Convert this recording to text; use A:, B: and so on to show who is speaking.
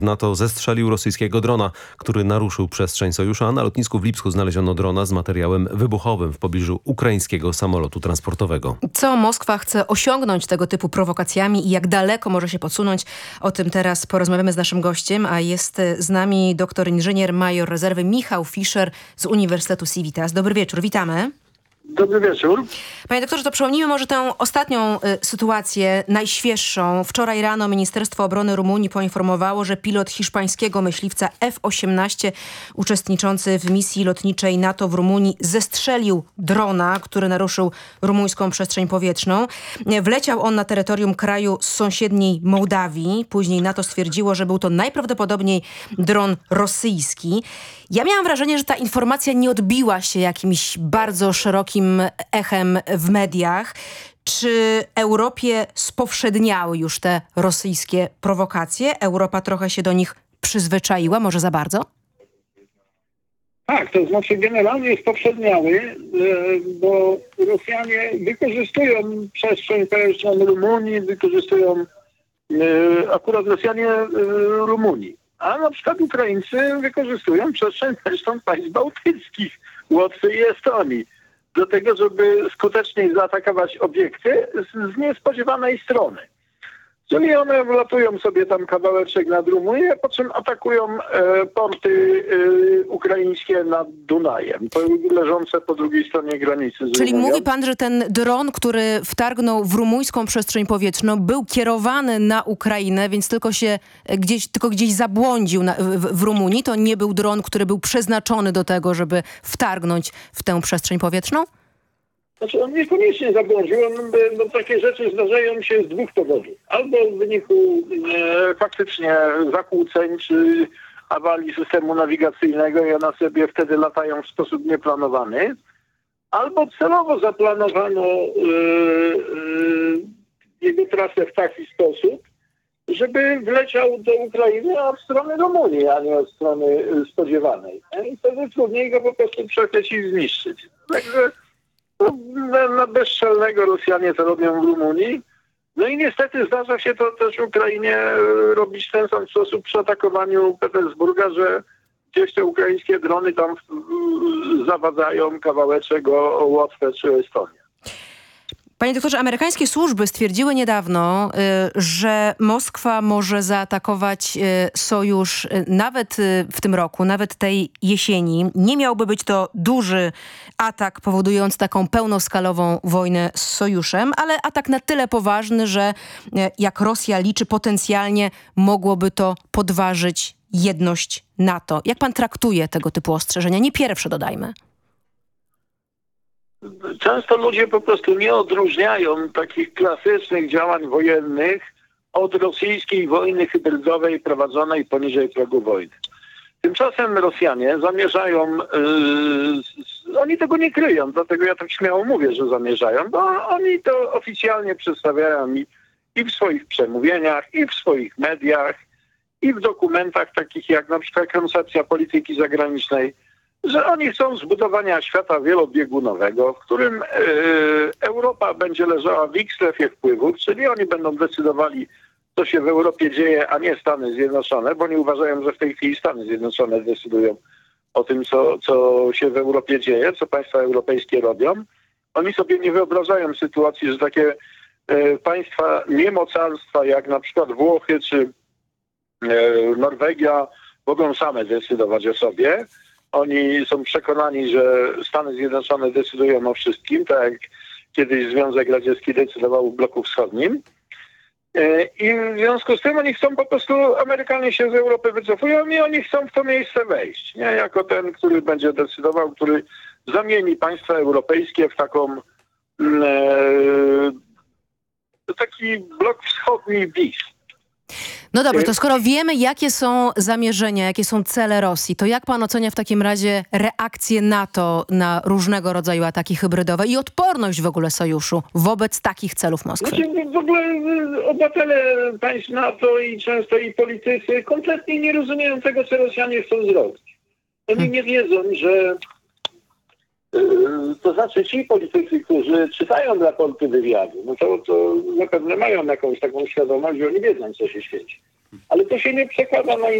A: NATO zestrzelił rosyjskiego drona, który naruszył przestrzeń sojuszu, a na lotnisku w Lipsku znaleziono drona z materiałem wybuchowym w pobliżu ukraińskiego samolotu transportowego.
B: Co Moskwa chce osiągnąć tego typu prowokacjami i jak daleko może się podsunąć? O tym teraz porozmawiamy z naszym gościem, a jest z nami doktor inżynier major rezerwy Michał Fischer z Uniwersytetu Civitas. Dobry wieczór, witamy.
C: Dobry wieczór.
B: Panie doktorze, to przypomnijmy może tę ostatnią sytuację, najświeższą. Wczoraj rano Ministerstwo Obrony Rumunii poinformowało, że pilot hiszpańskiego myśliwca F-18 uczestniczący w misji lotniczej NATO w Rumunii zestrzelił drona, który naruszył rumuńską przestrzeń powietrzną. Wleciał on na terytorium kraju z sąsiedniej Mołdawii. Później NATO stwierdziło, że był to najprawdopodobniej dron rosyjski. Ja miałam wrażenie, że ta informacja nie odbiła się jakimś bardzo szerokim echem w mediach. Czy Europie spowszedniały już te rosyjskie prowokacje? Europa trochę się do nich przyzwyczaiła, może za bardzo?
C: Tak, to znaczy generalnie spowszedniały, bo Rosjanie wykorzystują przestrzeń powietrzną Rumunii, wykorzystują akurat Rosjanie Rumunii. A na przykład Ukraińcy wykorzystują przestrzeń powietrzną państw bałtyckich, Łotwy i Estonii, do tego, żeby skuteczniej zaatakować obiekty z niespodziewanej strony. Czyli one wlatują sobie tam kawałeczek nad Rumunię, po czym atakują porty ukraińskie nad Dunajem, leżące po drugiej stronie granicy z
B: Czyli
C: Rumunią.
B: mówi pan, że ten dron, który wtargnął w rumuńską przestrzeń powietrzną, był kierowany na Ukrainę, więc tylko gdzieś zabłądził w Rumunii. To nie był dron, który był przeznaczony do tego, żeby wtargnąć w tę przestrzeń powietrzną?
C: Znaczy on niekoniecznie zabłądził, bo takie rzeczy zdarzają się z dwóch powodów. Albo w wyniku faktycznie zakłóceń czy awarii systemu nawigacyjnego i one sobie wtedy latają w sposób nieplanowany, albo celowo zaplanowano jego trasę w taki sposób, żeby wleciał do Ukrainy od strony Rumunii, a nie od strony spodziewanej. I wtedy trudniej go po prostu przechwycić i zniszczyć. Także na bezczelnego Rosjanie to robią w Rumunii. No i niestety zdarza się to też Ukrainie robić w ten sam sposób przy atakowaniu Petersburga, że gdzieś te ukraińskie drony tam zawadzają kawałeczek o Łotwę czy Estonię.
B: Panie doktorze, amerykańskie służby stwierdziły niedawno, że Moskwa może zaatakować sojusz nawet w tym roku, nawet tej jesieni. Nie miałby być to duży atak powodujący taką pełnoskalową wojnę z sojuszem, ale atak na tyle poważny, że jak Rosja liczy, potencjalnie mogłoby to podważyć jedność NATO. Jak pan traktuje tego typu ostrzeżenia? Nie pierwsze, dodajmy.
C: Często ludzie po prostu nie odróżniają takich klasycznych działań wojennych od rosyjskiej wojny hybrydowej prowadzonej poniżej progu wojny. Tymczasem Rosjanie zamierzają, oni tego nie kryją, dlatego ja tak śmiało mówię, że zamierzają, bo oni to oficjalnie przedstawiają i w swoich przemówieniach, i w swoich mediach, i w dokumentach takich jak na przykład koncepcja polityki zagranicznej, że oni chcą zbudowania świata wielobiegunowego, w którym Europa będzie leżała w ich strefie wpływów, czyli oni będą decydowali, co się w Europie dzieje, a nie Stany Zjednoczone, bo oni uważają, że w tej chwili Stany Zjednoczone decydują o tym, co się w Europie dzieje, co państwa europejskie robią. Oni sobie nie wyobrażają sytuacji, że takie państwa niemocarstwa, jak na przykład Włochy czy Norwegia, mogą same decydować o sobie. Oni są przekonani, że Stany Zjednoczone decydują o wszystkim, tak jak kiedyś Związek Radziecki decydował w bloku wschodnim. I w związku z tym oni chcą po prostu, Amerykanie się z Europy wycofują i oni chcą w to miejsce wejść. Nie jako ten, który będzie decydował, który zamieni państwa europejskie w taki blok wschodni bis.
B: No dobrze, to skoro wiemy, jakie są zamierzenia, jakie są cele Rosji, to jak pan ocenia w takim razie reakcję NATO na różnego rodzaju ataki hybrydowe i odporność w ogóle sojuszu wobec takich celów Moskwy?
C: Znaczy, w ogóle obywatele państw NATO i często i politycy kompletnie nie rozumieją tego, co Rosjanie chcą zrobić. Oni nie wiedzą, że to znaczy ci politycy, którzy czytają raporty wywiadu, no to zapewne mają jakąś taką świadomość, że oni wiedzą, co się świeci. Ale to się nie przekłada na